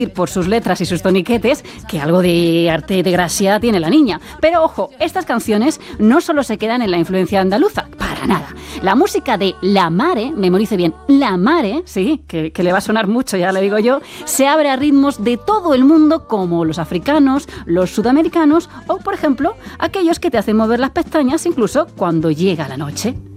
por sus letras y sus toniquetes que algo de arte de gracia tiene la niña. Pero ojo, estas canciones no solo se quedan en la influencia andaluza, para nada. La música de La Mare, memorice bien, La Mare, sí, que le va a sonar mucho, ya le digo yo, se abre a ritmos de todo el mundo como los africanos, los sudamericanos o, por ejemplo, aquellos que te hacen mover las pestañas incluso cuando llega la noche.